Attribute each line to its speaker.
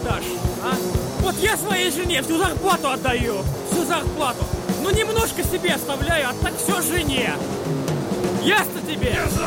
Speaker 1: отдашь, а? Вот я своей жене всю зарплату отдаю. Всю зарплату. Ну, немножко себе оставляю, а так все жене. Ясно тебе?